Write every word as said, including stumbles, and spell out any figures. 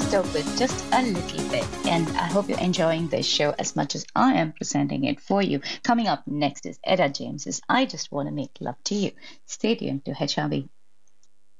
stoked with just a little bit. And I hope you're enjoying this show as much as I am presenting it for you. Coming up next is Etta James's I Just Want to Make Love to You. Stay tuned to H R V